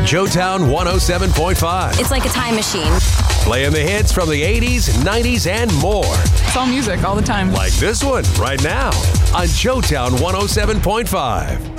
Joetown 107.5. It's like a time machine. Playing the hits from the 80s, 90s, and more. It's all music all the time. Like this one right now on Joetown 107.5.